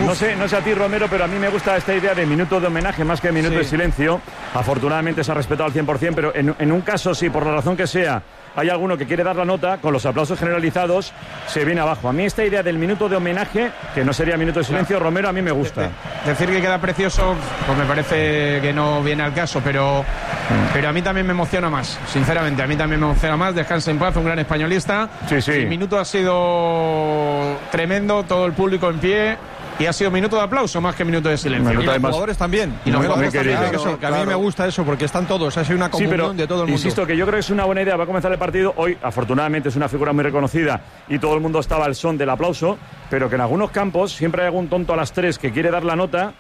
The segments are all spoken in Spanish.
No sé a ti, Romero, pero a mí me gusta esta idea de minuto de homenaje más que minuto de silencio. Afortunadamente se ha respetado al 100%, pero en un caso, sí, por la razón que sea, hay alguno que quiere dar la nota, con los aplausos generalizados, se viene abajo. A mí esta idea del minuto de homenaje, que no sería minuto de silencio, Romero, a mí me gusta. Decir que queda precioso, pues me parece que no viene al caso, pero a mí también me emociona más, sinceramente, a mí también me emociona más. Descansa en paz, un gran españolista. Sí. El minuto ha sido tremendo, todo el público en pie. Y ha sido minuto de aplauso más que minuto de silencio. Y los jugadores también. Y los jugadores también. Que a mí me gusta eso, porque están todos. Ha sido una comunión de todo el mundo. Insisto que yo creo que es una buena idea. Va a comenzar el partido. Hoy, afortunadamente, es una figura muy reconocida y todo el mundo estaba al son del aplauso. Pero que en algunos campos siempre hay algún tonto a las 3 que quiere dar la nota.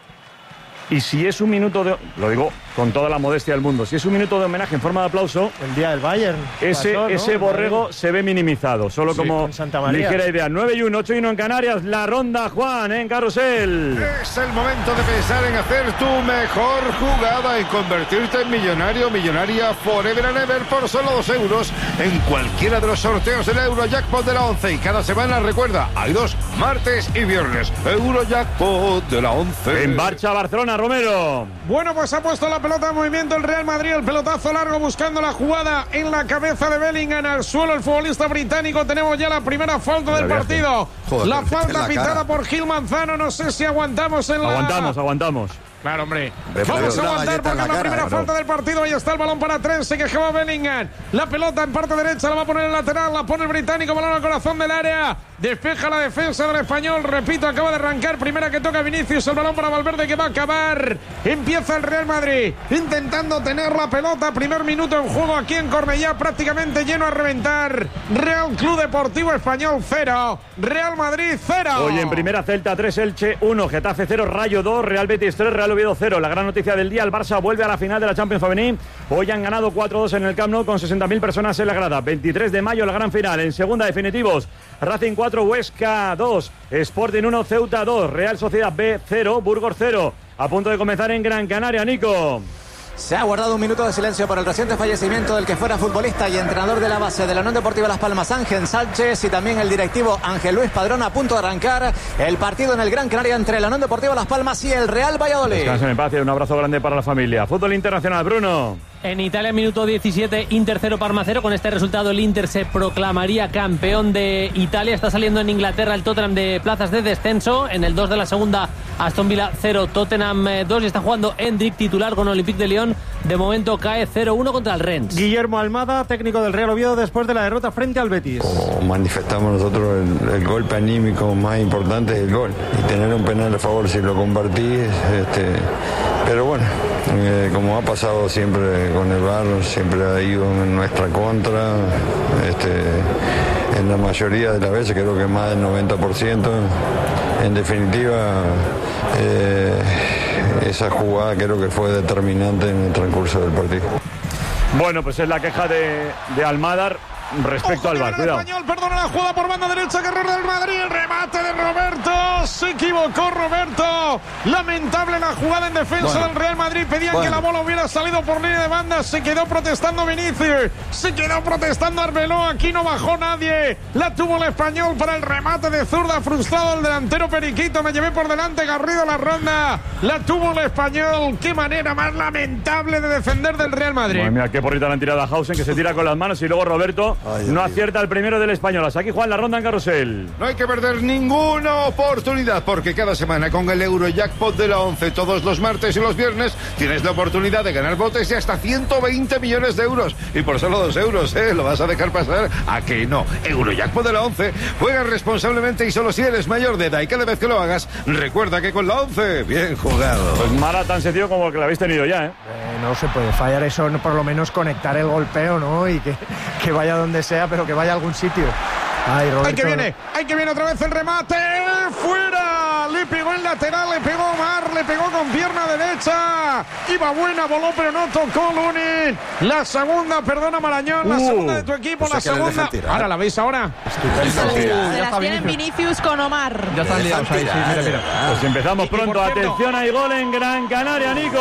Y si es un minuto de... Lo digo con toda la modestia del mundo. Si es un minuto de homenaje en forma de aplauso... El día del Bayern. Ese borrego se ve minimizado. Solo como ligera idea. 9-1, 8-1 en Canarias. La ronda, Juan, en Carrusel. Es el momento de pensar en hacer tu mejor jugada, en convertirte en millonario, millonaria forever and ever por solo 2 euros en cualquiera de los sorteos del Eurojackpot de la 11. Y cada semana, recuerda, hay 2, martes y viernes. Eurojackpot de la 11. En marcha Barcelona, Romero. Bueno, pues ha puesto la pelota en movimiento el Real Madrid, el pelotazo largo buscando la jugada en la cabeza de Bellingham, al suelo el futbolista británico. Tenemos ya la primera falta del partido. La falta pitada por Gil Manzano, no sé si aguantamos en la... Aguantamos. Claro, hombre. Vamos a aguantar porque es la primera falta del partido. Ahí está el balón para Trent. Se quejaba Bellingham. La pelota en parte derecha la va a poner en lateral. La pone el británico. Balón al corazón del área. Despeja la defensa del español. Repito, acaba de arrancar. Primera que toca Vinicius. El balón para Valverde que va a acabar. Empieza el Real Madrid intentando tener la pelota. Primer minuto en juego aquí en Cornellá. Prácticamente lleno a reventar. Real Club Deportivo Español 0. Real Madrid 0. Hoy en primera, Celta 3, Elche 1, Getafe 0, Rayo 2, Real Betis 3, Real Oviedo 0. La gran noticia del día, el Barça vuelve a la final de la Champions Femenil. Hoy han ganado 4-2 en el Camp Nou con 60.000 personas en la grada. 23 de mayo la gran final. En segunda, definitivos, Racing 4, Huesca 2, Sporting 1, Ceuta 2, Real Sociedad B 0, Burgos 0. A punto de comenzar en Gran Canaria, Nico. Se ha guardado un minuto de silencio por el reciente fallecimiento del que fuera futbolista y entrenador de la base de la Unión Deportiva Las Palmas, Ángel Sánchez, y también el directivo Ángel Luis Padrón. A punto de arrancar el partido en el Gran Canaria entre la Unión Deportiva Las Palmas y el Real Valladolid. Descansen en paz y un abrazo grande para la familia. Fútbol internacional, Bruno. En Italia, minuto 17, Inter 0, Parma 0. Con este resultado el Inter se proclamaría campeón de Italia. Está saliendo en Inglaterra el Tottenham de plazas de descenso. En el 2 de la segunda, Aston Villa 0, Tottenham 2. Y está jugando Endrick, titular con Olympique de Lyon. De momento cae 0-1 contra el Rennes. Guillermo Almada, técnico del Real Oviedo, después de la derrota frente al Betis. Como manifestamos nosotros, el golpe anímico más importante es el gol. Y tener un penal a favor si lo convertís, pero bueno, como ha pasado siempre con el VAR, siempre ha ido en nuestra contra. En la mayoría de las veces, creo que más del 90%. En definitiva, esa jugada creo que fue determinante en el transcurso del partido. Bueno, pues es la queja de Almada respecto al VAR. Cuidado. Español, perdona la jugada por banda derecha, carrera del Madrid, el remate de Roberto. Se equivocó Roberto. Lamentable la jugada en defensa del Real Madrid. Pedían que la bola hubiera salido por línea de banda. Se quedó protestando Vinicius. Se quedó protestando Arbeloa. Aquí no bajó nadie. La tuvo el español para el remate de zurda. Frustrado el delantero Periquito. Me llevé por delante Garrido la ronda. La tuvo el español. Qué manera más lamentable de defender del Real Madrid. Bueno, mira qué porrita le han tirado a Hausen, que se tira con las manos, y luego Roberto no acierta el primero del español. Hasta aquí Juan, la ronda en Carrusel. No hay que perder ninguna oportunidad, porque cada semana con el Eurojackpot de la 11, todos los martes y los viernes, tienes la oportunidad de ganar botes de hasta 120 millones de euros. Y por solo 2 euros, ¿lo vas a dejar pasar? ¿A que no? Eurojackpot de la 11. Juega responsablemente y solo si eres mayor de edad. Y cada vez que lo hagas, recuerda que con la 11, bien jugado. Pues mala tan sencillo como que la habéis tenido ya, No se puede fallar eso, por lo menos conectar el golpeo, ¿no? Y que vaya donde sea, pero que vaya a algún sitio. Ay, Roberto. Ahí que viene otra vez el remate. ¡Fuera! Le pegó en lateral, le pegó Omar, le pegó con pierna derecha. Iba buena, voló, pero no tocó Lunin. La segunda, perdona Marañón, la segunda de tu equipo, la segunda. Ahora, ¿la veis ahora? Se las tienen Vinicius con Omar. Ya están liados ahí, sí, mira. Pues empezamos pronto. Atención, hay gol en Gran Canaria, Nico.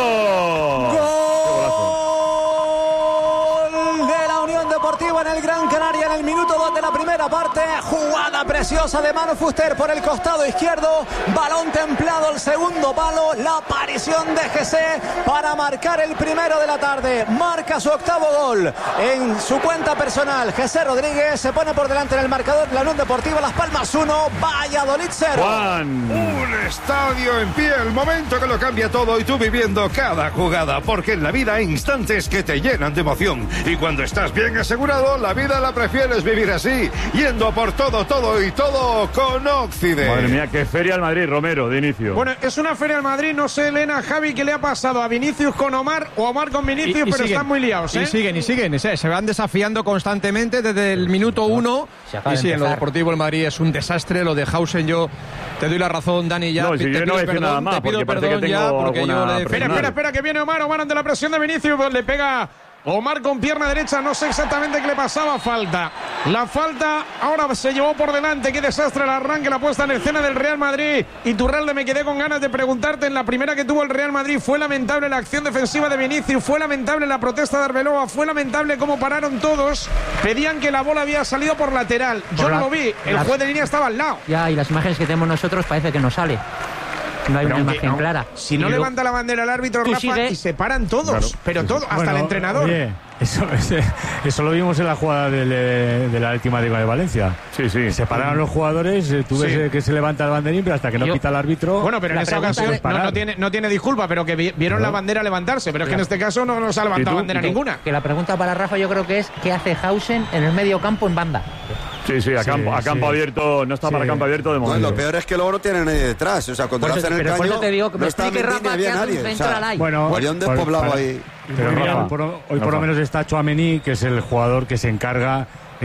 ¡Gol de la Unión Deportiva en el Gran Canaria en el minuto 2 de la primera parte. Jugada preciosa de Manu Fuster por el costado izquierdo. Balón templado al segundo palo. La aparición de Jesse para marcar el primero de la tarde. Marca su octavo gol en su cuenta personal. Jesse Rodríguez se pone por delante en el marcador. La Unión Deportiva Las Palmas 1, Valladolid 0. Juan. Un estadio en pie, el momento que lo cambia todo y tú viviendo cada jugada, porque en la vida hay instantes que te llenan de emoción y cuando estás bien asegurado, la vida la prefieres vivir así, yendo por todo y todo con Occident. Madre mía, qué feria al Madrid, Romero, de inicio. Bueno, es una feria al Madrid, no sé, Elena, Javi, qué le ha pasado a Vinicius con Omar o Omar con Vinicius, pero siguen, están muy liados, ¿eh? Y siguen, se van desafiando constantemente desde el minuto 1. Y sí, en lo deportivo el Madrid es un desastre, lo de Hausen yo te doy la razón, Dani, ya. No, si yo no voy a decir nada más, te pido porque perdón ya, porque yo le... Espera, que viene Omar ante la presión de Vinicius, le pega Omar con pierna derecha, no sé exactamente qué le pasaba, falta. La falta ahora se llevó por delante, qué desastre el arranque, la puesta en escena del Real Madrid. Iturralde, me quedé con ganas de preguntarte, en la primera que tuvo el Real Madrid, fue lamentable la acción defensiva de Vinicius, fue lamentable la protesta de Arbeloa, fue lamentable cómo pararon todos, pedían que la bola había salido por lateral, yo no lo vi, el juez de línea estaba al lado. Ya, y las imágenes que tenemos nosotros parece que no sale. No hay una imagen clara. Si no levanta la bandera el árbitro, Rafa, y se paran todos, claro, pero todos, hasta el entrenador. Oye, eso lo vimos en la jugada de la última Liga de Valencia. Sí. Se pararon los jugadores, tú ves que se levanta el banderín, pero hasta que no pita el árbitro... Bueno, pero en esa ocasión no tiene disculpa, pero que vieron la bandera levantarse, pero es que en este caso no se ha levantado bandera ninguna. Que la pregunta para Rafa yo creo que es ¿qué hace Hausen en el medio campo en banda? Sí, a campo abierto, no está para campo abierto de momento. Lo peor es que luego no tiene nadie detrás, o sea, cuando lo hacen el caño, te digo, que no está Mendy ni había nadie. Bueno, había un despoblado ahí. Pero Rafa, hoy por lo menos está Tchouaméni, que es el jugador que se encarga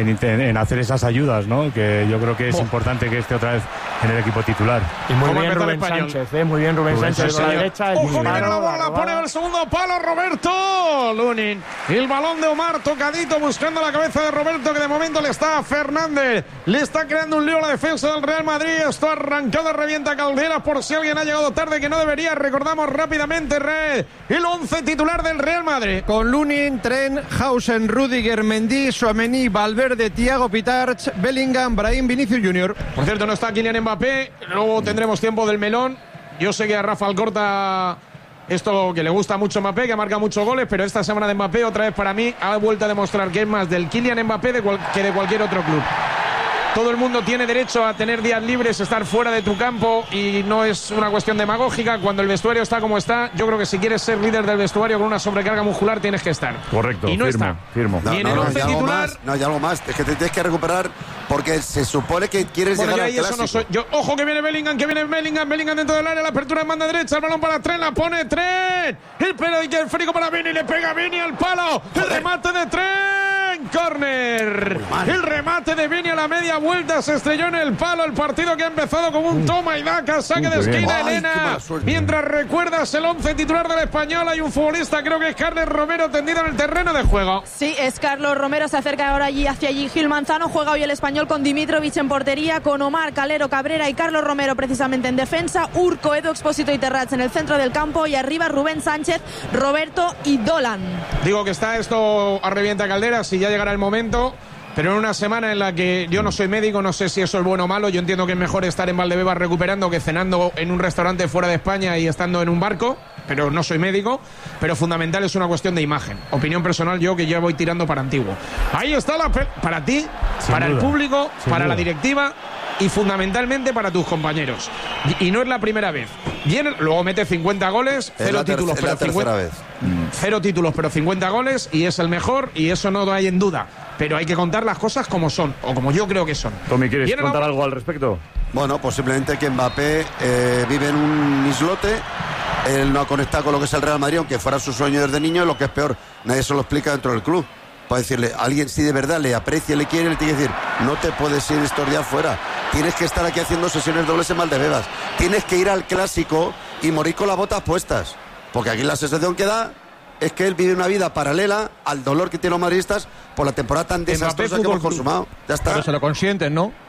en hacer esas ayudas, ¿no? Que yo creo que es importante que esté otra vez en el equipo titular. Y muy bien Rubén Sánchez, muy bien Rubén Sánchez a la derecha. Ojo, viene la bola, pone el segundo palo Roberto Lunin. El balón de Omar tocadito buscando la cabeza de Roberto, que de momento le está a Fernández. Le está creando un lío a la defensa del Real Madrid. Esto arrancado, revienta Calderas por si alguien ha llegado tarde que no debería. Recordamos rápidamente, el 11 titular del Real Madrid. Con Lunin, Tren, Hausen, Rüdiger, Mendy, Tchouaméni, Valverde, Thiago Pitarch, Bellingham, Brahim, Vinicius Junior. Por cierto, no está Kylian Mbappé. Luego tendremos tiempo del melón. Yo sé que a Rafa Alcorta esto que le gusta mucho Mbappé, que marca muchos goles, pero esta semana de Mbappé otra vez para mí ha vuelto a demostrar que es más del Kylian Mbappé que de cualquier otro club. Todo el mundo tiene derecho a tener días libres, estar fuera de tu campo, y no es una cuestión demagógica. Cuando el vestuario está como está, yo creo que si quieres ser líder del vestuario con una sobrecarga muscular tienes que estar. Correcto. Y no firmo. Ni en el 11 titular. Ya algo más. Es que te tienes que recuperar porque se supone que quieres llegar al clásico. Ojo que viene Bellingham, Bellingham dentro del área, la apertura en banda derecha, el balón para Tren, la pone Tren. El pelo y el frigo para Vini, le pega Vini al palo. El remate de Tren. Córner. El remate de Vini a la media vuelta, se estrelló en el palo. El partido que ha empezado con un toma y daca, saque de esquina, Elena. Mientras recuerdas el 11 titular del Español, hay un futbolista, creo que es Carles Romero, tendido en el terreno de juego. Sí, es Carlos Romero, se acerca ahora hacia allí Gil Manzano. Juega hoy el Español con Dimitrovic en portería, con Omar, Calero, Cabrera y Carlos Romero precisamente en defensa. Urco, Edu Expósito y Terrats en el centro del campo, y arriba Rubén Sánchez, Roberto y Dolan. Digo que está esto a revienta Calderas, si ya llegará el momento. Pero en una semana en la que yo no soy médico, no sé si eso es bueno o malo. Yo entiendo que es mejor estar en Valdebebas recuperando que cenando en un restaurante fuera de España y estando en un barco, pero no soy médico. Pero fundamental es una cuestión de imagen. Opinión personal, yo que ya voy tirando para antiguo. Ahí está para ti, para el público, para la directiva y fundamentalmente para tus compañeros. Y no es la primera vez. Luego mete 50 goles, cero títulos, pero 50 vez. Cero títulos, pero 50 goles, y es el mejor, y eso no hay en duda. Pero hay que contar las cosas como son, o como yo creo que son. Tommy, ¿quieres contar algo al respecto? Bueno, pues simplemente que Mbappé vive en un islote. Él no ha conectado con lo que es el Real Madrid, aunque fuera su sueño desde niño. Lo que es peor, nadie se lo explica dentro del club. Para decirle, alguien si de verdad le aprecia, le quiere, le tiene que decir, no te puedes ir estos días fuera. Tienes que estar aquí haciendo sesiones dobles en Valdebebas. Tienes que ir al clásico y morir con las botas puestas. Porque aquí la sensación que da es que él vive una vida paralela al dolor que tienen los madridistas por la temporada tan desastrosa que hemos consumado. Ya está. Pero se lo consienten, ¿no?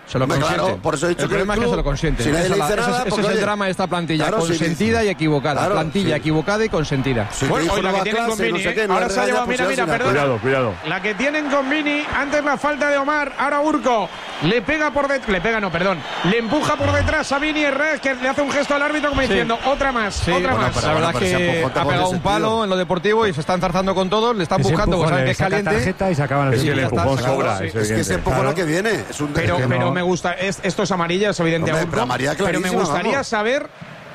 Se lo consiente. Claro, por eso he dicho el problema es que se lo consiente. Si nadie le dice nada, ese es el drama de esta plantilla. Claro, consentida y equivocada. Claro, plantilla equivocada y consentida. Bueno, hoy la que tienen con Vini, ahora se ha llevado, mira, perdona. Cuidado. La que tienen con Vini, antes la falta de Omar, ahora Urco le pega por detrás, le empuja por detrás a Vini Herrera, que le hace un gesto al árbitro como diciendo, otra más. La verdad es que ha pegado un palo en lo deportivo y se está enzarzando con todos, le están buscando, porque saben que es caliente. Y se acaban es que el empujón sobra. Es que ese empujón la que viene. Pero me gusta, esto es amarilla, es evidente. Pero me gustaría saber,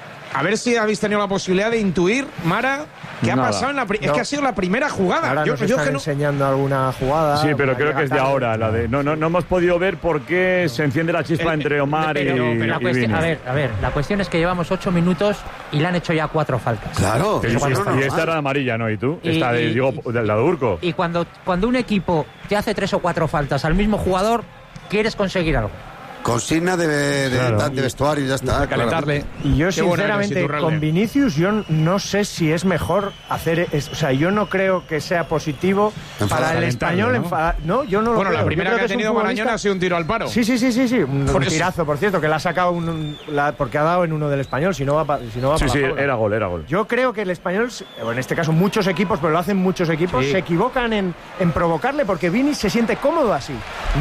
a ver si habéis tenido la posibilidad de intuir, Mara, qué ha pasado es que ha sido la primera jugada. Ahora nos están enseñando alguna jugada. Sí, pero creo que es de ahora. No hemos podido ver por qué se enciende la chispa entre Omar y Vini. A ver, la cuestión es que llevamos 8 minutos y le han hecho ya 4 faltas. Claro. Y esta era amarilla, ¿no? ¿Y tú? Esta de la de Urco. Y cuando un equipo te hace 3 o 4 faltas al mismo jugador, quieres conseguir algo. Consigna de vestuario y ya está. Calentarle. Y yo, sinceramente, con Vinicius, yo no sé si es mejor hacer. O sea, yo no creo que sea positivo para el español. No, yo no lo creo. Bueno, la primera que ha tenido Marañón ha sido un tiro al paro. Sí. Un tirazo, por cierto, que la ha sacado porque ha dado en uno del español. Si no va para era gol. Yo creo que el español, en este caso muchos equipos, pero lo hacen muchos equipos, se equivocan en provocarle porque Vini se siente cómodo así.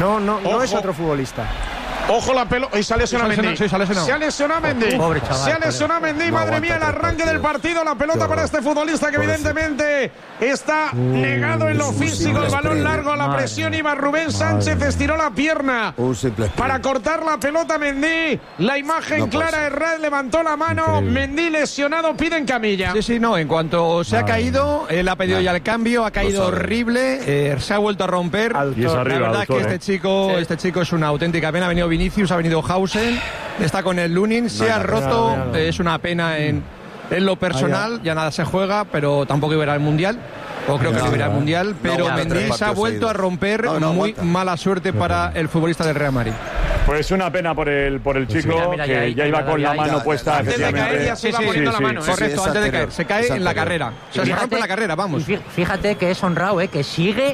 No es otro futbolista. Ojo la pelota. Y se ha lesionado Mendy. Se ha lesionado Mendy. Pobre chaval. Se ha lesionado Mendy. Madre mía, el arranque del partido. La pelota para este futbolista que evidentemente está negado en lo físico. El balón largo a la presión. Iba Rubén Sánchez. Estiró la pierna para cortar la pelota Mendy. La imagen clara. Herrera levantó la mano. Mendy lesionado. Piden camilla. En cuanto se ha caído, él ha pedido ya el cambio. Ha caído horrible. Se ha vuelto a romper. Y es arriba, la verdad que este chico es una auténtica pena. Ha venido Vinicius, ha venido Hausen, está con el Lunin, se ha roto, es una pena en lo personal, ya nada se juega, pero tampoco iba a ir al Mundial, o creo que no iba a ir al Mundial, pero Mendy se ha vuelto a romper, muy mala suerte para el futbolista del Real Madrid. Pues una pena por el chico, que ya iba con la mano puesta. Antes de caer ya se iba poniendo la mano. Correcto, antes de caer. Se cae en la carrera. Se rompe la carrera, vamos. Fíjate que es honrado, que sigue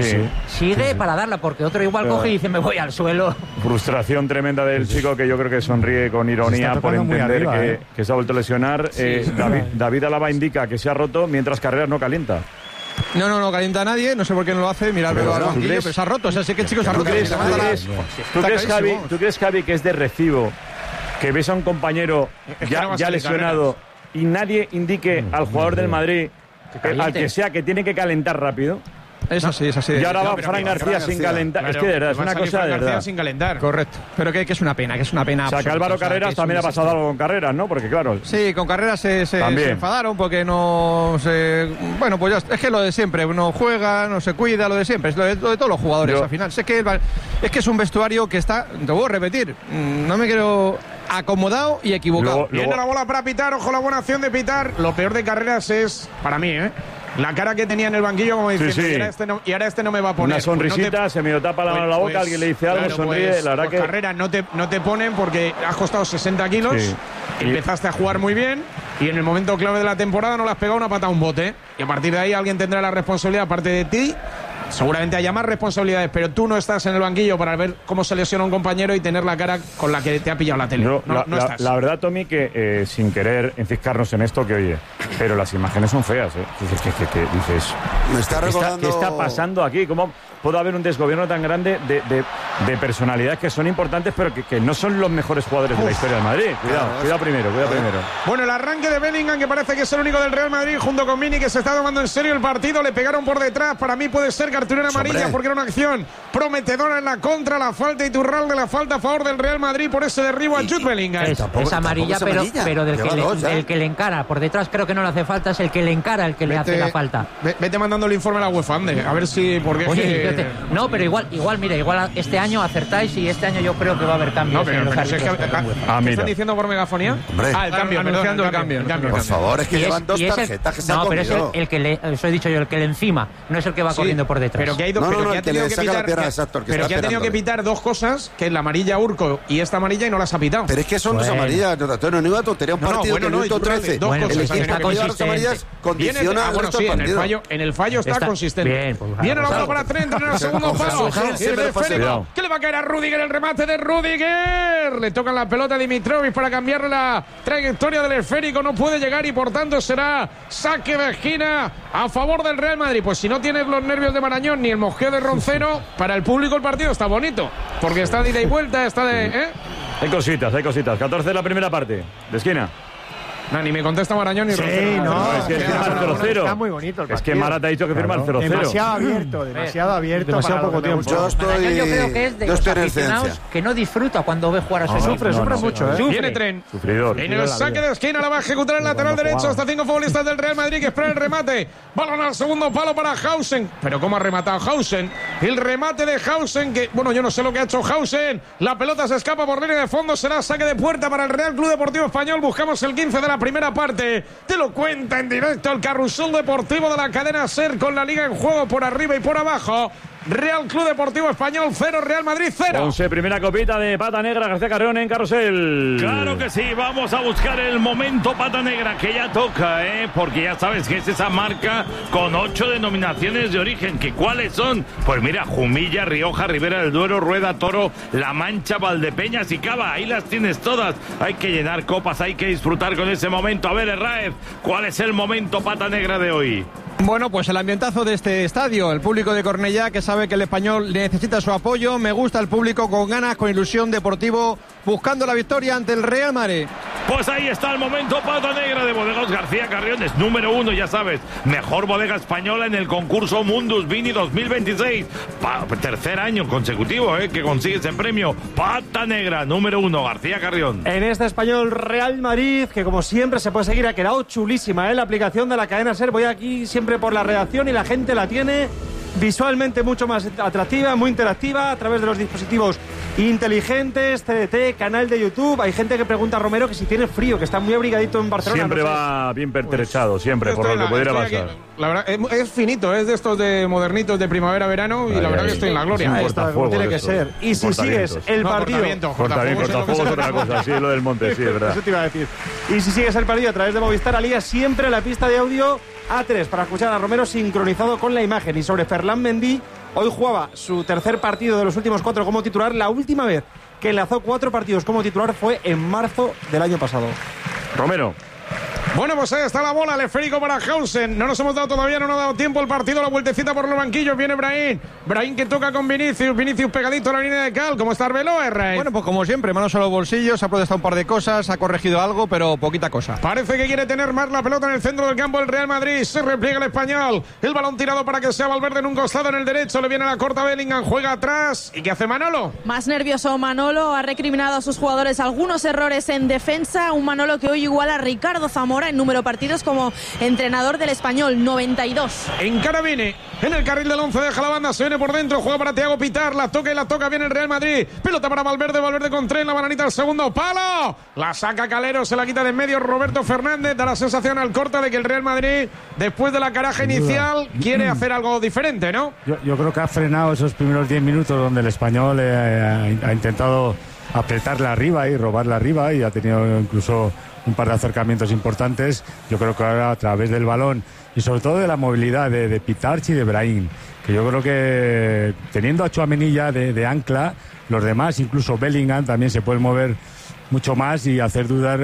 para darla, porque otro igual coge y dice me voy al suelo. Frustración tremenda del chico, que yo creo que sonríe con ironía por entender que se ha vuelto a lesionar. David Alaba indica que se ha roto, mientras Carreras no calienta. No calienta a nadie, no sé por qué no lo hace, mirarlo al banquillo, pero se ha roto, o sea, sé que el chico se ha roto. ¿Tú crees, Javi, que es de recibo que ves a un compañero ya lesionado y nadie indique al jugador del Madrid, al que sea, que tiene que calentar rápido? Es así. Y ahora va Fran García sin calentar. Claro, es que de verdad, es una cosa de verdad. Sin calentar. Correcto. Pero que es una pena, O sea, que Álvaro Carreras también ha pasado algo con Carreras, ¿no? Porque claro. Sí, con Carreras se enfadaron porque no se. Bueno, pues ya es que lo de siempre. No juega, no se cuida, lo de siempre. Es lo de todos los jugadores al final. Es que es un vestuario que está. Te voy a repetir. No me quiero. Acomodado y equivocado. Viene la bola para pitar. Ojo, la buena acción de pitar. Lo peor de Carreras es, para mí, la cara que tenía en el banquillo, como diciendo, y ahora este no me va a poner. Una sonrisita, se me tapa la mano en la boca, alguien le dice algo, sonríe, la verdad que... Carreras no te ponen porque has costado 60 kilos, empezaste a jugar muy bien y en el momento clave de la temporada no le has pegado una pata a un bote. Y a partir de ahí alguien tendrá la responsabilidad, aparte de ti. Seguramente haya más responsabilidades, pero tú no estás en el banquillo para ver cómo se lesiona un compañero y tener la cara con la que te ha pillado la tele. No estás. La verdad, Tommy, que sin querer enciscarnos en esto, que oye, pero las imágenes son feas, que dices, me está recordando... ¿Qué está pasando aquí? ¿Cómo puede haber un desgobierno tan grande de personalidades que son importantes, pero que no son los mejores jugadores de la historia del Madrid? Cuidado primero. Bueno, el arranque de Bellingham, que parece que es el único del Real Madrid, junto con Vini, que se está tomando en serio el partido. Le pegaron por detrás. Para mí puede ser cartulina amarilla, porque era una acción prometedora en la contra. La falta Iturralde, la falta a favor del Real Madrid por ese derribo a Jude Bellingham. Es amarilla, pero del que le encara. Por detrás creo que no le hace falta, es el que le encara el que le hace la falta. Vete mandando el informe a la UEFA, a ver si... No, pero igual, mira, igual este año acertáis y este año yo creo que va a haber cambios. ¿Qué están diciendo por megafonía? El cambio, anunciando el cambio. Por favor, es que llevan dos tarjetas que se han comido. No, pero es el que le... Eso he dicho yo, el que le encima, no es el que va corriendo por detrás. Pero que ha tenido que pitar dos cosas, que es la amarilla Urco y esta amarilla, y no las ha pitado. Pero es que son dos amarillas, no es ninguna tontería, un partido de minuto 13. El equipo condiciona el resto del partido. En el fallo está consistente. Bien, pues, viene la bola para Trent en el segundo palo. ¿Qué le va a caer a Rüdiger? El remate de Rüdiger. Le tocan la pelota a Dimitrovic para cambiar la trayectoria del esférico. No puede llegar y por tanto será saque de esquina a favor del Real Madrid. Pues si no tienes los nervios de Marañón ni el mosqueo de Roncero, para el público el partido está bonito. Porque está de ida y vuelta, está de... Hay cositas. 14 de la primera parte. De esquina. No, ni me contesta Marañón ni Roncero. Sí, no. Es que firma el 0-0. Está muy bonito el partido. Es que Marat ha dicho que firma el 0-0. Demasiado abierto. Demasiado poco tiempo. Yo creo que es de los aficionados que no disfruta cuando ve jugar a su equipo. Sufre mucho, ¿eh? Viene Trent. Sufridor. En el saque de esquina la va a ejecutar el lateral derecho. Hasta 5 futbolistas del Real Madrid que esperan el remate. Balón al segundo palo para Hausen. Pero ¿cómo ha rematado Hausen? El remate de Hausen que... Bueno, yo no sé lo que ha hecho Hausen. La pelota se escapa por línea de fondo. Será saque de puerta para el Real Club Deportivo Español. Buscamos el 15 de la primera parte. Te lo cuenta en directo el carrusel deportivo de la cadena SER con la liga en juego por arriba y por abajo. Real Club Deportivo Español 0, Real Madrid 0. 11, primera copita de Pata Negra, García Carrión en carrusel. Claro que sí, vamos a buscar el momento Pata Negra que ya toca, porque ya sabes que es esa marca con 8 denominaciones de origen. ¿Que cuáles son? Pues mira, Jumilla, Rioja, Ribera del Duero, Rueda, Toro, La Mancha, Valdepeñas y Cava. Ahí las tienes todas. Hay que llenar copas, hay que disfrutar con ese momento. A ver, Herráez, ¿cuál es el momento Pata Negra de hoy? Bueno, pues el ambientazo de este estadio, el público de Cornellá que sabe que el Español necesita su apoyo. Me gusta el público con ganas, con ilusión, deportivo, buscando la victoria ante el Real Madrid. Pues ahí está el momento Pata Negra de Bodegas García Carrión, es número 1, ya sabes, mejor bodega española en el concurso Mundus Vini 2026, tercer año consecutivo que consigues el premio. Pata Negra, número 1, García Carrión. En este Español Real Madrid, que como siempre se puede seguir, ha quedado chulísima la aplicación de la cadena SER. Voy aquí siempre por la redacción y la gente la tiene visualmente mucho más atractiva, muy interactiva, a través de los dispositivos inteligentes, TDT, canal de YouTube. Hay gente que pregunta a Romero que si tiene frío, que está muy abrigadito en Barcelona. Siempre va bien pertrechado, siempre, por lo que pudiera pasar. La verdad, es finito, es de estos de modernitos de primavera-verano y la verdad que estoy en la gloria. Ahí está, como tiene que ser. Y si sigues el partido... Cortafuegos es otra cosa, sí, lo del monte, sí, es verdad. Eso te iba a decir. Y si sigues el partido a través de Movistar, alía siempre la pista de audio A3 para escuchar a Romero sincronizado con la imagen. Y sobre Ferland Mendy, hoy jugaba su tercer partido de los últimos 4 como titular. La última vez que enlazó 4 partidos como titular fue en marzo del año pasado. Romero. Bueno, pues ahí está la bola, el esférico para Hausen. No nos hemos dado todavía, no nos ha dado tiempo el partido, la vueltecita por los banquillos. Viene Brahim. Brahim que toca con Vinicius. Vinicius pegadito a la línea de cal. ¿Cómo está Arbeloa, Herrera? Bueno, pues como siempre, manos a los bolsillos. Ha protestado un par de cosas, ha corregido algo, pero poquita cosa. Parece que quiere tener más la pelota en el centro del campo el Real Madrid. Se repliega el Español. El balón tirado para que sea Valverde en un costado en el derecho. Le viene a la corta Bellingham. Juega atrás. ¿Y qué hace Manolo? Más nervioso Manolo. Ha recriminado a sus jugadores algunos errores en defensa. Un Manolo que hoy iguala a Ricardo Zamora en número de partidos como entrenador del Español, 92. En Carabine, en el carril del 11, deja la banda, se viene por dentro, juega para Thiago Pitar, la toca y la toca bien el Real Madrid. Pelota para Valverde, Valverde con Trent, la bananita al segundo palo. La saca Calero, se la quita de en medio Roberto Fernández. Da la sensación al corte de que el Real Madrid, después de la caraja inicial, quiere hacer algo diferente, ¿no? Yo creo que ha frenado esos primeros 10 minutos donde el Español ha intentado apretarla arriba y robarla arriba y ha tenido incluso un par de acercamientos importantes. Yo creo que ahora a través del balón y sobre todo de la movilidad de Pitarch y de Brahim, que yo creo que teniendo a Tchouaméni ya de ancla, los demás, incluso Bellingham, también se pueden mover mucho más y hacer dudar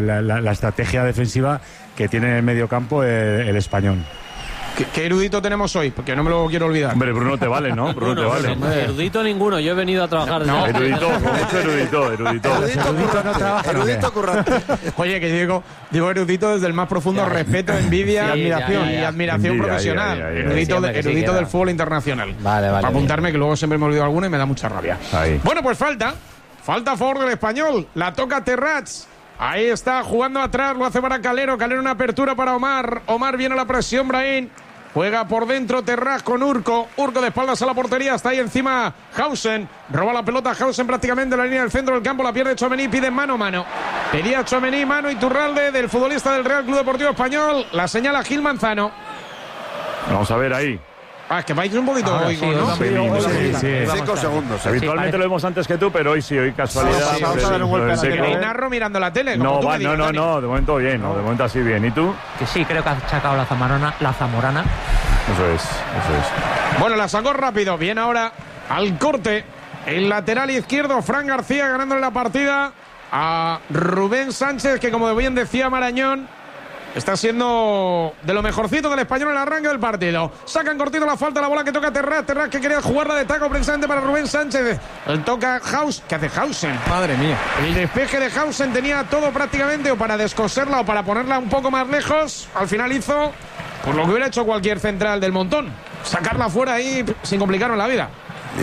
la estrategia defensiva que tiene en el medio campo el Español. ¿Qué erudito tenemos hoy? Porque no me lo quiero olvidar. Hombre, Bruno te vale, ¿no? Bruno te vale. No, erudito ninguno, yo he venido a trabajar. No, erudito, mucho erudito. Erudito no trabaja. Erudito currante. Oye, que digo erudito desde el más profundo respeto, envidia y admiración profesional. Erudito del fútbol internacional. Vale. Para apuntarme, que luego siempre me olvido alguno y me da mucha rabia. Ahí. Bueno, pues falta a favor del Español. La toca Terrats. Ahí está, jugando atrás, lo hace para Calero. Calero una apertura para Omar. Omar viene a la presión, Brahim. Juega por dentro Terraz con Urco. Urco de espaldas a la portería. Está ahí encima Hausen. Roba la pelota Hausen prácticamente en la línea del centro del campo. La pierde Tchouaméni. Pide mano a mano. Pedía Tchouaméni, mano Iturralde del futbolista del Real Club Deportivo Español. La señala Gil Manzano. Vamos a ver ahí. Es que vais un poquito ¿no? Sí. 5 segundos. Habitualmente lo vemos antes que tú, pero hoy sí, hoy casualidad. Vamos a dar un golpe a la narro mirando la tele. No, de momento bien, de momento así bien. ¿Y tú? Que sí, creo que ha sacado la Zamorana. Eso es. Bueno, la sacó rápido. Bien ahora al corte. El lateral izquierdo, Fran García, ganándole la partida a Rubén Sánchez, que como bien decía Marañón, está siendo de lo mejorcito del Español en el arranque del partido. Sacan cortito la falta, la bola que toca Terraz que quería jugarla de taco precisamente para Rubén Sánchez. El toca Haus, ¿qué hace Hausen? Madre mía. El despeje de Hausen tenía todo prácticamente, o para descoserla o para ponerla un poco más lejos. Al final hizo por lo que hubiera hecho cualquier central del montón, sacarla fuera ahí sin complicarnos la vida.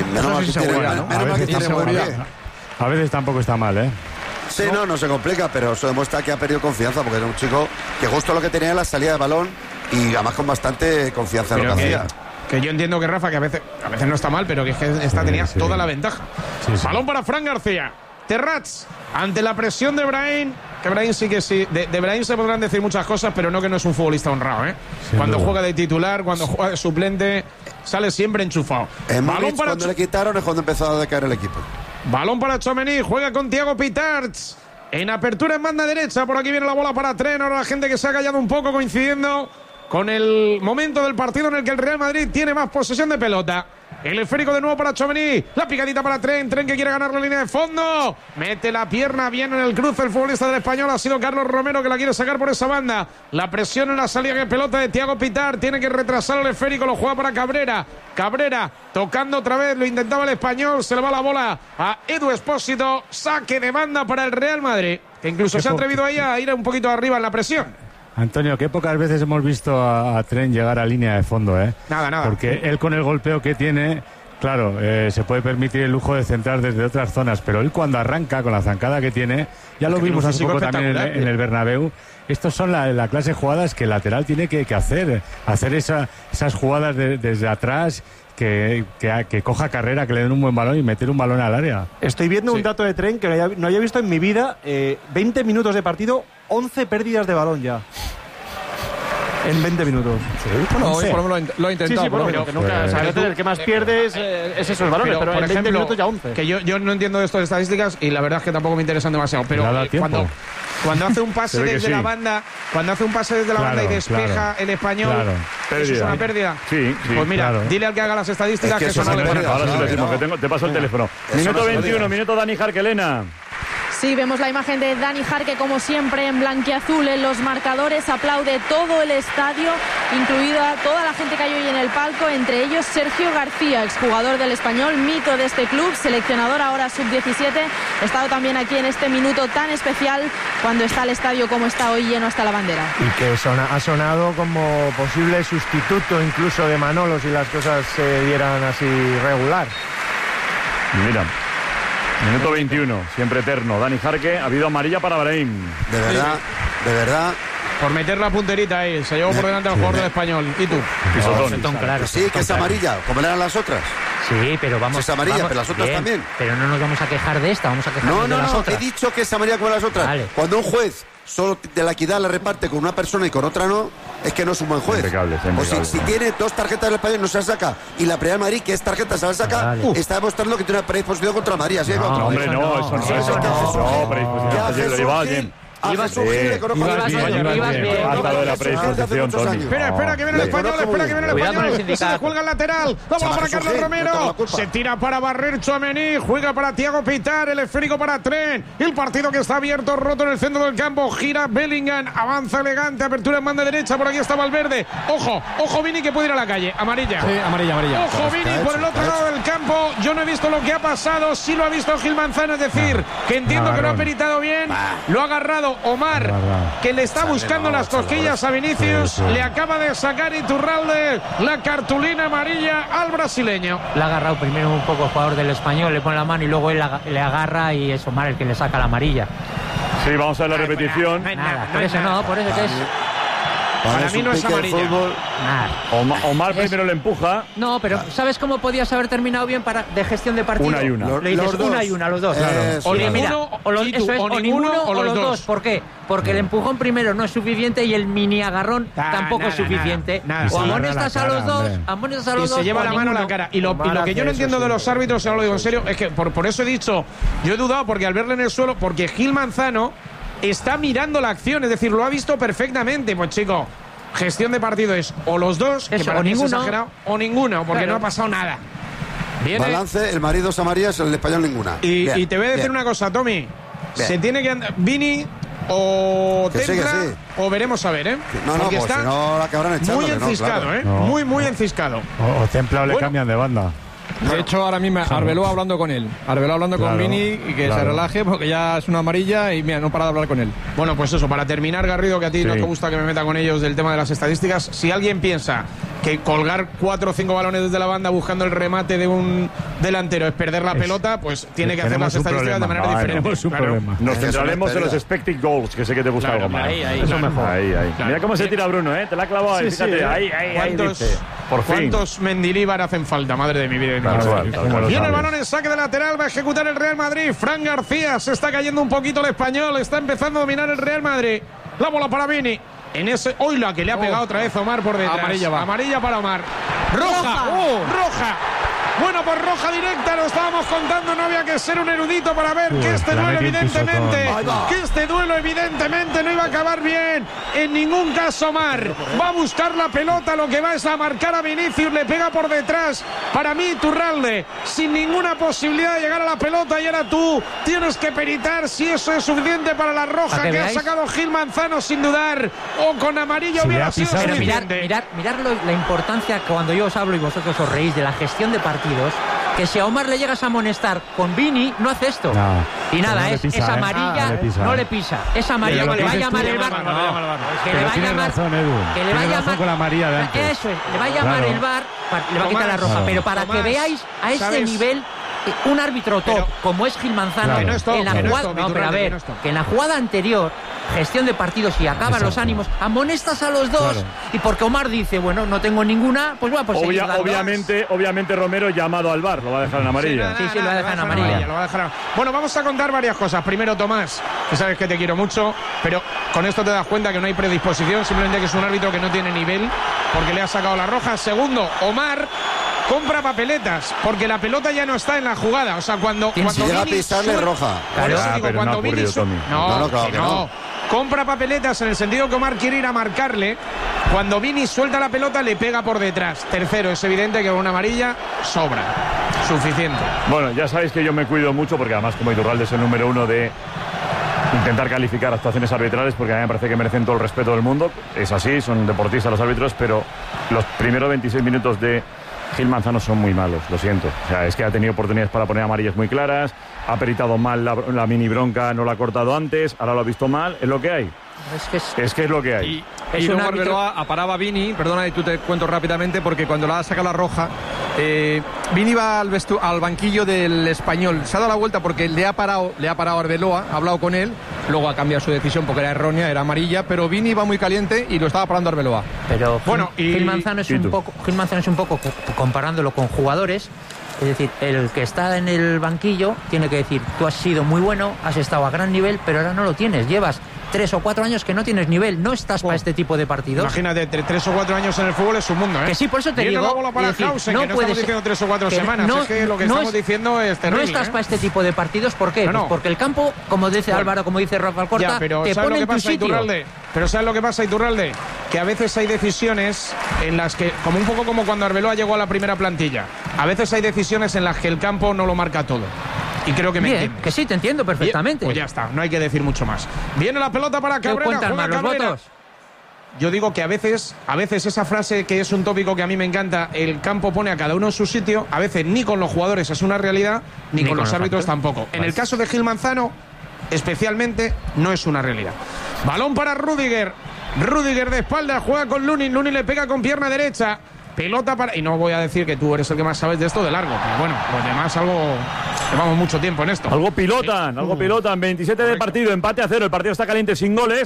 A veces tampoco está mal, ¿eh? Sí, no se complica, pero eso demuestra que ha perdido confianza, porque era un chico que justo lo que tenía era la salida de balón y además con bastante confianza en lo que hacía. Que yo entiendo que Rafa, que a veces no está mal, pero que es que esta tenía toda la ventaja. Balón para Fran García. Terraz, ante la presión de Brahim, que Brahim sí que sí. De Brahim se podrán decir muchas cosas, pero no que no es un futbolista honrado, ¿eh? Cuando juega de titular, cuando juega de suplente, sale siempre enchufado. Balón para cuando le quitaron es cuando empezó a decaer el equipo. Balón para Tchouaméni, juega con Thiago Pitarch. En apertura en banda derecha, por aquí viene la bola para Tren. Ahora la gente que se ha callado un poco, coincidiendo con el momento del partido en el que el Real Madrid tiene más posesión de pelota. El esférico de nuevo para Tchouaméni. La picadita para Tren que quiere ganar la línea de fondo. Mete la pierna bien en el cruce el futbolista del Español. Ha sido Carlos Romero que la quiere sacar por esa banda. La presión en la salida de pelota de Thiago Pitar. Tiene que retrasar el esférico. Lo juega para Cabrera. Cabrera tocando otra vez. Lo intentaba el Español. Se le va la bola a Edu Expósito. Saque de banda para el Real Madrid, que incluso se ha atrevido ahí a ir un poquito arriba en la presión. Antonio, qué pocas veces hemos visto a Tren llegar a línea de fondo, ¿eh? Nada. Porque él con el golpeo que tiene, claro, se puede permitir el lujo de centrar desde otras zonas, pero él cuando arranca con la zancada que tiene, ya lo vimos hace poco también en el Bernabéu. Estos son la clase de jugadas que el lateral tiene que hacer esas jugadas desde atrás. Que coja carrera, que le den un buen balón y meter un balón al área. Estoy viendo un dato de Tren que no había visto en mi vida. 20 minutos de partido, 11 pérdidas de balón ya. En 20 minutos. Bueno, hoy por lo menos lo ha intentado. Pero que nunca, el que más pierdes es esos balones, pero en 20 minutos ya 11. Que yo no entiendo esto de estadísticas y la verdad es que tampoco me interesan demasiado. Pero cuando hace un pase desde la banda, y despeja el Español, ¿eso es una pérdida? Sí. Pues mira, dile al que haga las estadísticas que eso no le parece. Ahora sí le decimos que te paso el teléfono. Minuto 21, minuto Dani Jarquelena. Sí, vemos la imagen de Dani Jarque, como siempre, en blanquiazul en los marcadores. Aplaude todo el estadio, incluida toda la gente que hay hoy en el palco, entre ellos Sergio García, exjugador del Español, mito de este club, seleccionador ahora sub-17. Ha estado también aquí en este minuto tan especial, cuando está el estadio como está hoy, lleno hasta la bandera. Y que ha sonado como posible sustituto incluso de Manolo si las cosas se dieran así regular. Mira. Minuto 21, siempre eterno. Dani Jarque, ha habido amarilla para Brahim. De verdad. Por meter la punterita ahí, se llevó por delante al jugador del Español. ¿Y tú? Pisotón, claro. Sí, que es amarilla, como eran las otras. Sí, pero vamos. Es amarilla, pero las otras también. Pero no nos vamos a quejar de esta, vamos a quejarnos de las otras. He dicho que es amarilla como las otras. Vale. Cuando un juez solo de la equidad la reparte con una persona y con otra no, es que no es un buen juez. Impecable. O si tiene dos tarjetas del Español no se la saca, y la Real Madrid, que es tarjeta, se la saca, está demostrando que tiene una predisposición contra María. ¿Sí? No, hombre, no, eso no. Predisposición. Lo llevaba bien. Ibas bien. Espera, que viene el Español, se juega el lateral. Vamos para Carlos Romero. Se tira para barrer Tchouaméni, juega para Thiago Pitar, el esférico para Tren. El partido que está abierto, roto en el centro del campo. Gira Bellingham, avanza elegante, apertura en banda derecha, por aquí está Valverde. Ojo Vini, que puede ir a la calle. Amarilla. Sí, amarilla. Ojo Vini por el otro lado del campo. Yo no he visto lo que ha pasado, sí lo ha visto Gil Manzano, es decir, que entiendo que lo ha peritado bien, lo ha agarrado Omar, que le está buscando las cosquillas a Vinicius. Le acaba de sacar Iturralde la cartulina amarilla al brasileño. Le ha agarrado primero un poco el jugador del Español, le pone la mano y luego él le agarra y es Omar el que le saca la amarilla. Sí, vamos a ver la repetición. Por eso que es. Para mí no es amarilla. Omar primero le empuja. No, pero ¿sabes cómo podías haber terminado bien de gestión de partido? Una y una. Los dos. Claro. O ninguno o los dos. ¿Por qué? Porque el empujón primero no es suficiente y el mini agarrón tampoco es suficiente. O amonestas a los dos, y se lleva la mano a la cara. Y lo que yo no entiendo de los árbitros, ahora lo digo en serio, es que por eso he dicho, yo he dudado porque al verle en el suelo, porque Gil Manzano está mirando la acción, es decir, lo ha visto perfectamente. Pues chico, gestión de partido es o los dos, que para mí es exagerado, o ninguno, porque no ha pasado nada. Balance, el marido es amarillas, el español ninguna. Y te voy a decir una cosa, Tommy. Se tiene que andar Vini o Templa, o veremos a ver, porque está si no la acabarán echando, muy enciscado, muy enciscado. O Templa o le cambian de banda. De hecho, ahora mismo Arbeloa hablando con él. Arbeloa hablando con Vini y que se relaje porque ya es una amarilla y mira, no para de hablar con él. Bueno, pues eso, para terminar, Garrido, que a ti no te gusta que me meta con ellos del tema de las estadísticas, si alguien piensa que colgar 4 o 5 balones desde la banda buscando el remate de un delantero es perder la pelota, pues tiene que hacer las estadísticas de manera diferente. Nos centraremos en los expected goals, que sé que te gusta algo más. Eso mejor. Mira cómo se tira Bruno, te la ha clavado ahí, fíjate. Ahí, ¿Cuántos Mendilibar hacen falta? Madre de mi vida. Viene el balón en saque de lateral, va a ejecutar el Real Madrid. Fran García, se está cayendo un poquito el español, está empezando a dominar el Real Madrid. La bola para Vini. En ese, hoy la que le ha pegado otra vez Omar por detrás. Amarilla para Omar. Roja. Bueno, pues roja directa, lo estábamos contando, no había que ser un erudito para ver que este duelo evidentemente no iba a acabar bien. En ningún caso Omar va a buscar la pelota, lo que va es a marcar a Vinicius, le pega por detrás. Para mí Iturralde, sin ninguna posibilidad de llegar a la pelota, y ahora tú tienes que peritar si eso es suficiente para la roja que ha sacado Gil Manzano sin dudar, o con amarillo hubiera sido suficiente. Mirad la importancia cuando yo os hablo y vosotros os reís de la gestión de partidos, que si a Omar le llegas a amonestar con Vini, no hace esto. Y nada, es amarilla, no le pisa. Es amarilla, que le va a llamar el VAR. Que le va a llamar. Que le va a llamar con la amarilla de antes. Eso es, le va a llamar el VAR, le va a quitar la roja. Pero para que veáis a ese nivel, un árbitro top como es Gil Manzano, en la jugada anterior, gestión de partidos y acaban los ánimos, amonestas a los dos, y porque Omar dice, bueno, no tengo ninguna, pues bueno, pues obviamente Romero llamado al VAR, lo va a dejar en amarilla. Sí, lo va a dejar en amarilla. Bueno, vamos a contar varias cosas. Primero, Tomás, que sabes que te quiero mucho, pero con esto te das cuenta que no hay predisposición, simplemente que es un árbitro que no tiene nivel porque le ha sacado la roja. Segundo, Omar compra papeletas porque la pelota ya no está en la jugada, o sea, cuando llega a pisarle roja. Por eso digo, cuando Vini compra papeletas en el sentido que Omar quiere ir a marcarle, cuando Vini suelta la pelota le pega por detrás. Tercero, es evidente que con una amarilla sobra, suficiente. Bueno, ya sabéis que yo me cuido mucho porque además como Iturralde es el número 1 de intentar calificar actuaciones arbitrales, porque a mí me parece que merecen todo el respeto del mundo. Es así, son deportistas los árbitros, pero los primeros 26 minutos de Gil Manzano son muy malos, lo siento. O sea, es que ha tenido oportunidades para poner amarillas muy claras, ha peritado mal la mini bronca, no la ha cortado antes, ahora lo ha visto mal, es lo que hay. Es que es lo que hay. Y luego Arbeloa aparaba a Vini, perdona, y tú te cuento rápidamente, porque cuando la ha sacado la roja, Vini va al banquillo del Español, se ha dado la vuelta porque le ha parado Arbeloa, ha hablado con él, luego ha cambiado su decisión porque era errónea, era amarilla, pero Vini va muy caliente y lo estaba parando Arbeloa. Pero bueno, Gil Manzano es un poco comparándolo con jugadores. Es decir, el que está en el banquillo tiene que decir, tú has sido muy bueno, has estado a gran nivel, pero ahora no lo tienes, llevas 3 o 4 años que no tienes nivel, no estás para este tipo de partidos. Imagínate, 3 o 4 años en el fútbol es un mundo, ¿eh? Que sí, por eso te digo, la bola para Hausen, que no estamos diciendo 3 o 4 semanas, es que lo que estamos diciendo es terrible. No estás para este tipo de partidos, ¿por qué? Pues porque el campo, como dice Álvaro, como dice Rafa Alcorta, te pone en tu sitio. Pero ¿sabes lo que pasa, Iturralde? Que a veces hay decisiones en las que, como un poco como cuando Arbeloa llegó a la primera plantilla, a veces hay decisiones en las que el campo no lo marca todo. Y creo que me entiendes. Que sí, te entiendo perfectamente. Pues ya está, no hay que decir mucho más. Viene la pelota para Cabrera. ¿Cuentan más los votos? Yo digo que a veces esa frase que es un tópico que a mí me encanta, el campo pone a cada uno en su sitio, a veces ni con los jugadores es una realidad, ni con los árbitros tampoco. En el caso de Gil Manzano, especialmente, no es una realidad. Balón para Rüdiger. Rüdiger de espalda, juega con Lunin. Lunin le pega con pierna derecha. Pelota para... Y no voy a decir que tú eres el que más sabes de esto de largo, pero bueno, los demás llevamos mucho tiempo en esto. Algo pilotan. 27 de partido, empate a 0. El partido está caliente sin goles.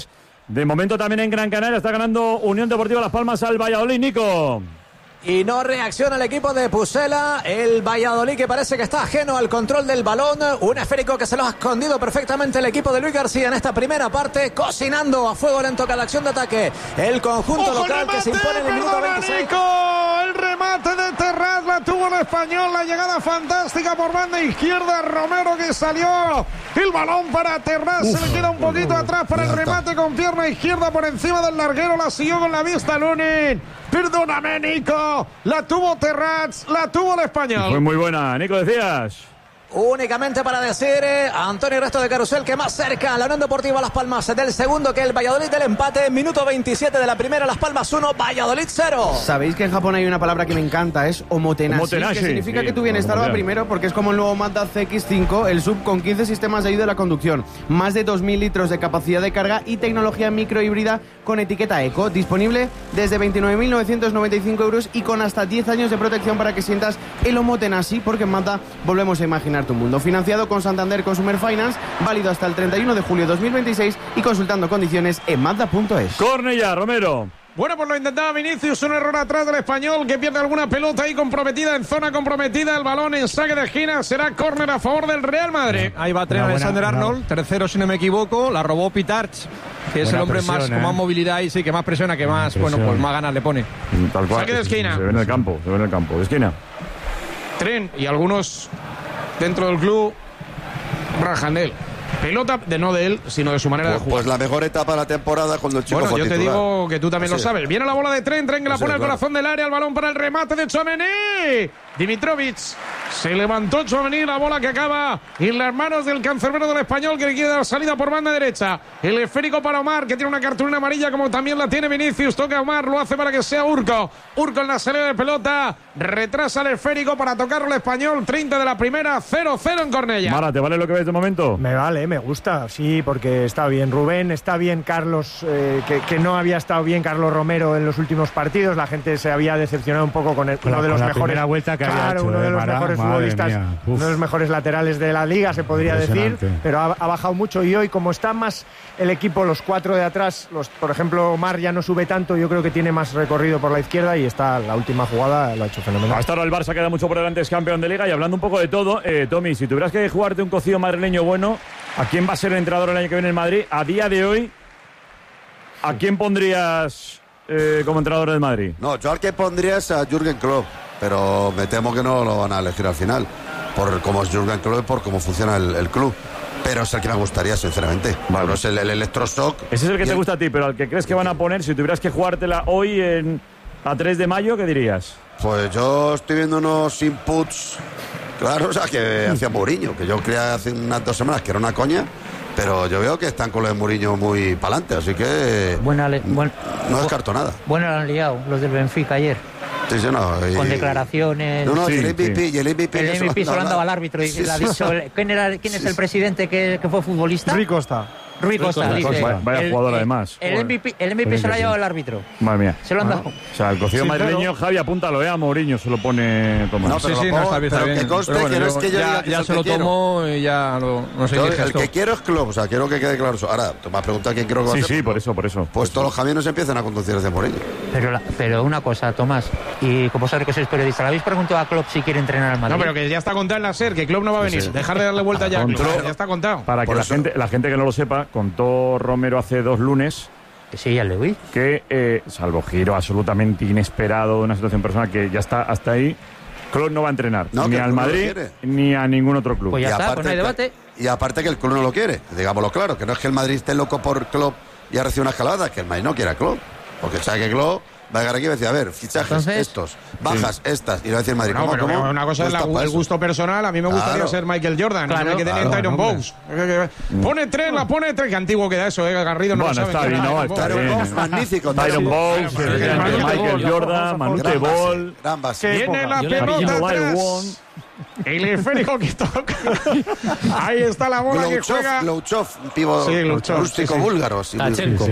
De momento también en Gran Canaria está ganando Unión Deportiva Las Palmas al Valladolid, Nico. Y no reacciona el equipo de Pucela. El Valladolid, que parece que está ajeno al control del balón. Un esférico que se lo ha escondido perfectamente el equipo de Luis García en esta primera parte, cocinando a fuego lento cada acción de ataque. El conjunto local que se impone en el minuto 26. Nico, el remate de Terraz la tuvo el Español. La llegada fantástica por banda izquierda. Romero que salió. El balón para Terraz. Se le queda un poquito atrás para el remate con pierna izquierda por encima del larguero. La siguió con la vista Lunin. Perdóname, Nico. La tuvo Terraz, la tuvo el Español. Fue muy buena, Nico, decías. Únicamente para decir, Antonio Resto de Carusel, que más cerca la Unión Deportiva Las Palmas del segundo que el Valladolid del empate. Minuto 27 de la primera, Las Palmas 1, Valladolid 0. Sabéis que en Japón hay una palabra que me encanta, es omotenashi, que significa que tu bienestar va primero, porque es como el nuevo Mazda CX-5, el SUV con 15 sistemas de ayuda a la conducción, más de 2.000 litros de capacidad de carga y tecnología microhíbrida con etiqueta Eco, disponible desde 29.995 euros y con hasta 10 años de protección para que sientas el omotenashi, porque en Mazda volvemos a imaginar tu mundo. Financiado con Santander Consumer Finance, válido hasta el 31 de julio de 2026 y consultando condiciones en Mazda.es. Cornellá, Romero. Bueno, pues lo intentaba Vinicius, un error atrás del Español que pierde alguna pelota ahí comprometida, en zona comprometida, el balón en saque de esquina, será córner a favor del Real Madrid. Ahí va Trent Alexander-Arnold, tercero si no me equivoco, la robó Pitarch, que es el hombre más con más movilidad y sí, que más presiona, que más, bueno, pues más ganas le pone. Tal cual. Saque de esquina. Se ve en el campo, de esquina. Trent y algunos dentro del club rajan de él. Pelota no de él, sino de su manera de jugar. Pues la mejor etapa de la temporada cuando el chico fue fue titular. Yo te digo que tú también lo sabes. Viene la bola de Trent que la pone al corazón del área, el balón para el remate de Tchouaméni. Dimitrovic. Se levantó Tchouaméni, la bola que acaba en las manos del cancerbero del Español, que le quiere dar salida por banda derecha. El esférico para Omar, que tiene una cartulina amarilla como también la tiene Vinicius. Toca a Omar, lo hace para que sea Urco. Urco en la salida de pelota. Retrasa el esférico para tocarlo el Español. 30 de la primera, 0-0 en Cornellá. Mara, ¿te vale lo que ves de momento? Me vale, me gusta, sí, porque está bien Rubén, está bien Carlos, que no había estado bien Carlos Romero en los últimos partidos. La gente se había decepcionado un poco con uno de los mejores. Vuelta que había hecho, uno de los mejores futbolistas, uno de los mejores laterales de la liga, se podría decir, pero ha bajado mucho. Y hoy, como está más el equipo, los cuatro de atrás, por ejemplo, Omar ya no sube tanto, yo creo que tiene más recorrido por la izquierda y está la última jugada, lo ha hecho fenomenal. Hasta ahora el Barça queda mucho por delante, es campeón de liga. Y hablando un poco de todo, Tommy, si tuvieras que jugarte un cocido madrileño bueno, ¿a quién va a ser el entrenador el año que viene en Madrid? A día de hoy, ¿a quién pondrías como entrenador del Madrid? No, yo al que pondría es a Jürgen Klopp, pero me temo que no lo van a elegir al final, por cómo es Jürgen Klopp y por cómo funciona el club. Pero es el que me gustaría, sinceramente. Bueno, es el electroshock. Ese es el que te gusta a ti, pero al que crees que van a poner, si tuvieras que jugártela hoy a 3 de mayo, ¿qué dirías? Pues yo estoy viendo unos inputs claros, o sea, que hacía Mourinho, que yo creía hace unas 2 semanas que era una coña, pero yo veo que están con lo de Mourinho muy para adelante, así que no descarto nada. Bueno, lo han liado los del Benfica ayer. Sí, sí, no, con declaraciones. No, sí, y el MVP solo andaba al árbitro y le ha dicho, ¿quién es el presidente que fue futbolista? Rui Costa. Rui Costa, dice. Vaya jugador, además. El MVP se lo ha llevado el árbitro. Madre mía. Se lo han dado. O sea, el cocido madrileño, Javi, apúntalo, a Mourinho se lo pone Tomás. No, pero está bien. Que conste que no es que yo diga que ya se lo tomo y ya no sé qué el que quiero es Klopp, o sea, quiero que quede claro eso. Ahora, tú me has preguntado quién quiero que va a ser. Sí, por eso. Pues todos los camiones empiezan a conducir desde Mourinho. Pero una cosa, Tomás, y como sabes que sois periodista, ¿le habéis preguntado a Klopp si quiere entrenar al Madrid? No, pero que ya está contado en la SER, que Klopp no va a venir. Dejar de darle vuelta ya. Ya está contado. Para que la gente que no lo sepa, contó Romero hace 2 lunes sí, ya le oí, que salvo giro absolutamente inesperado de una situación personal que ya está hasta ahí, Klopp no va a entrenar ni al Madrid ni a ningún otro club. Pues ya está, pues no hay debate. Y aparte que el club no lo quiere, digámoslo claro, que no es que el Madrid esté loco por Klopp y ha recibido una escalada, que el Madrid no quiere a Klopp, porque sabe que Klopp va a llegar aquí y va a decir, a ver, fichajes estos, bajas estas, y lo va a decir Madrid. No, pero una cosa es el gusto personal, a mí me gustaría ser Michael Jordan, no que tener Tyron Bowes. Pone 3, la pone 3, que antiguo queda eso, Garrido no lo sabe. Está bien, magnífico. Tyron Bowes, Michael Jordan, Manute Ball. Tiene la pelota atrás. El esférico que toca. Ahí está la bola que juega. Glouchov, un pivo rústico búlgaro. Toca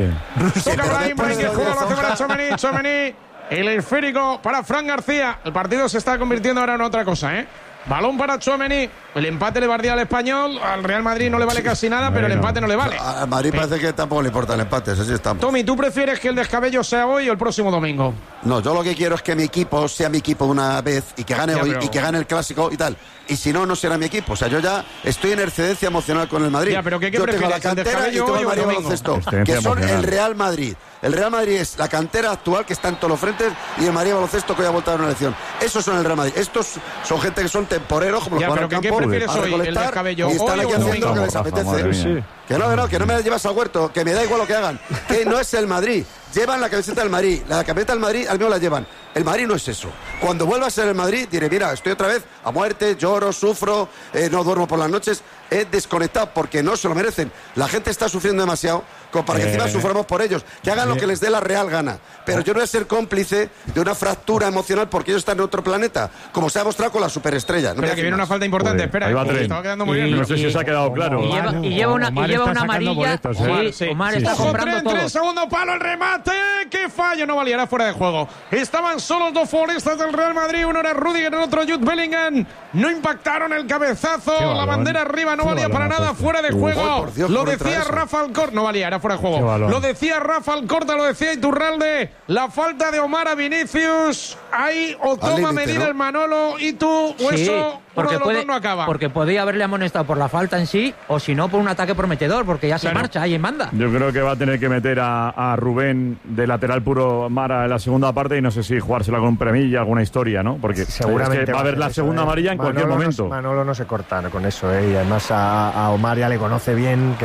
Brahim, que juega, lo hace para Tchouaméni. El esférico para Fran García. El partido se está convirtiendo ahora en otra cosa, Balón para Tchouaméni. El empate le valdría al Español. Al Real Madrid no le vale casi nada, pero el empate no le vale. Al Madrid parece que tampoco le importa el empate, así estamos. Tommy, ¿tú prefieres que el descabello sea hoy o el próximo domingo? No, yo lo que quiero es que mi equipo sea mi equipo de una vez y que gane hoy y que gane el clásico y tal. Y si no, no será mi equipo. O sea, yo ya estoy en excedencia emocional con el Madrid. Ya, pero ¿qué yo tengo la cantera y tengo el Madrid baloncesto, que son el Real Madrid. El Real Madrid es la cantera actual que está en todos los frentes y el Madrid baloncesto que hoy ha vuelto a dar una elección. Esos son el Real Madrid. Estos son gente que son temporeros, como los que van al campo, ¿qué prefieres hoy? ¿El descabello y están hoy aquí haciendo lo que les apetece. Que no me llevas al huerto, que me da igual lo que hagan. Que no es el Madrid. Llevan la camiseta del Madrid. La camiseta del Madrid al menos la llevan. El Madrid no es eso. Cuando vuelva a ser el Madrid, diré, mira, estoy otra vez a muerte, lloro, sufro, no duermo por las noches. He desconectado porque no se lo merecen. La gente está sufriendo demasiado como para que encima suframos por ellos. Que hagan lo que les dé la real gana. Pero yo no voy a ser cómplice de una fractura emocional porque ellos están en otro planeta, como se ha mostrado con la superestrella. Espera, que viene una falta importante. Espera, estaba quedando muy bien. No sé si se ha quedado claro. Y lleva una amarilla. Omar está comprando todo. 3, segundo palo, el remate. ¡Qué fallo! No valía, era fuera de juego. Estaban solos dos futbolistas del Real Madrid. Uno era Rüdiger, el otro Jude Bellingham. No impactaron el cabezazo. La bandera arriba no valía para nada. Fuera de juego. Lo decía Rafa Alcorta. No valía, era fuera de juego. Lo decía Rafa Alcorta, lo decía Iturralde. La falta de Omar a Vinicius. Ahí o toma medida el Manolo y tú o eso. Porque no acaba. Porque podría haberle amonestado por la falta en sí, o si no por un ataque prometedor, porque ya se marcha ahí en banda. Yo creo que va a tener que meter a Rubén de lateral puro Mara en la segunda parte y no sé si jugársela con un premilla, alguna historia, ¿no? Porque seguramente es que va a haber la segunda amarilla en cualquier momento. Manolo no se corta con eso, y además a Omar ya le conoce bien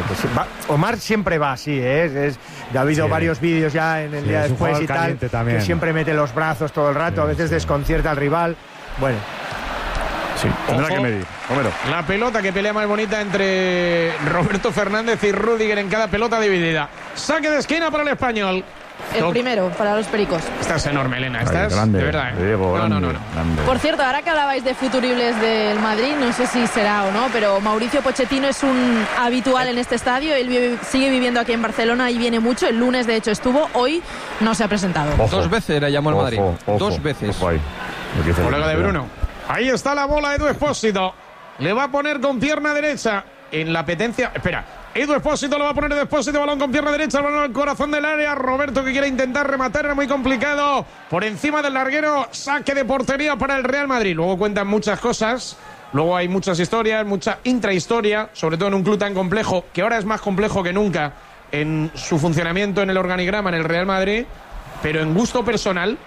Omar siempre va así, ya ha habido varios vídeos ya en el día después y tal, que siempre mete los brazos todo el rato, a veces desconcierta al rival. Bueno. Sí, tendrá que medir. Romero. La pelota que pelea más bonita entre Roberto Fernández y Rüdiger en cada pelota dividida. Saque de esquina para el Español. El primero para los pericos. Estás enorme, Elena. Estás grande, de verdad. Diego, no. Por cierto, ahora que hablabais de futuribles del Madrid, no sé si será o no, pero Mauricio Pochettino es un habitual en este estadio. Él sigue viviendo aquí en Barcelona y viene mucho. El lunes, de hecho, estuvo. Hoy no se ha presentado. Ojo. 2 veces le llamó al Madrid. 2 veces. Colega de Bruno. Ahí está la bola, Edu Expósito. Le va a poner con pierna derecha en la petencia. Espera, Edu Expósito lo va a poner de Expósito, balón con pierna derecha, el balón al corazón del área. Roberto que quiere intentar rematar, era muy complicado. Por encima del larguero, saque de portería para el Real Madrid. Luego cuentan muchas cosas. Luego hay muchas historias, mucha intrahistoria, sobre todo en un club tan complejo, que ahora es más complejo que nunca en su funcionamiento en el organigrama en el Real Madrid. Pero en gusto personal,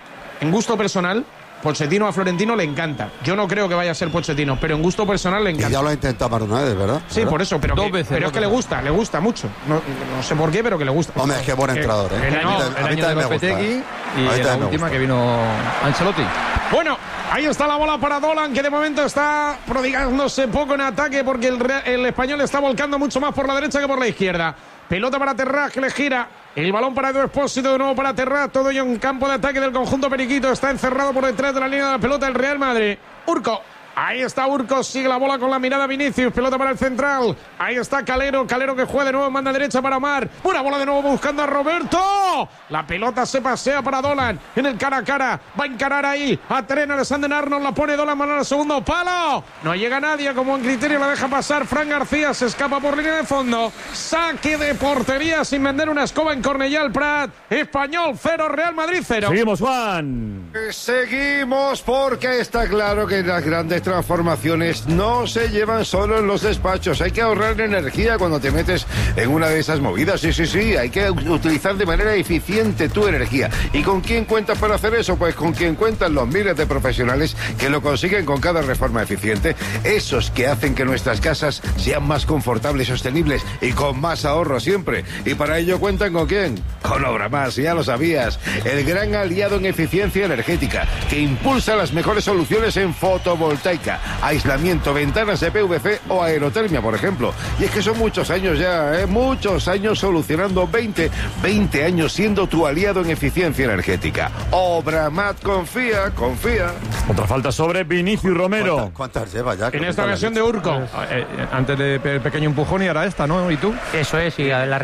Pochettino a Florentino le encanta. Yo no creo que vaya a ser Pochettino, pero en gusto personal le encanta. Y ya lo ha intentado más una vez, ¿verdad? Sí, por eso, pero es que le gusta mucho. No sé por qué, pero que le gusta. Hombre, es que buen entrenador, El año de Lopetegui y la última que vino Ancelotti. Bueno, ahí está la bola para Dolan, que de momento está prodigándose poco en ataque porque el español está volcando mucho más por la derecha que por la izquierda. Pelota para Terraz, que le gira. El balón para Edu Expósito, de nuevo para Terraz. Todo ello en campo de ataque del conjunto periquito. Está encerrado por detrás de la línea de la pelota el Real Madrid. Urco. Ahí está Urco, sigue la bola con la mirada Vinicius, pelota para el central. Ahí está Calero que juega de nuevo en banda derecha para Omar. Una bola de nuevo buscando a Roberto. La pelota se pasea para Dolan en el cara a cara. Va a encarar ahí a Trent Alexander-Arnold, la pone Dolan, mano al segundo palo. No llega nadie, como en criterio la deja pasar. Fran García se escapa por línea de fondo. Saque de portería sin vender una escoba en Cornellà el Prat. Español 0, Real Madrid 0. Seguimos, Juan. Seguimos porque está claro que las grandes transformaciones no se llevan solo en los despachos. Hay que ahorrar energía cuando te metes en una de esas movidas. Sí. Hay que utilizar de manera eficiente tu energía. ¿Y con quién cuentas para hacer eso? Pues con quien cuentan los miles de profesionales que lo consiguen con cada reforma eficiente. Esos que hacen que nuestras casas sean más confortables, sostenibles y con más ahorro siempre. Y para ello cuentan ¿con quién? Con Obramás, ya lo sabías. El gran aliado en eficiencia energética que impulsa las mejores soluciones en fotovoltaica, aislamiento, ventanas de PVC o aerotermia, por ejemplo. Y es que son muchos años ya, muchos años solucionando, 20 años siendo tu aliado en eficiencia energética. Obramat, confía. Otra falta sobre Vinicius Romero. ¿Cuántas lleva ya? En esta ocasión de Urco. Antes del pequeño empujón y ahora esta, ¿no? ¿Y tú? Eso es, y la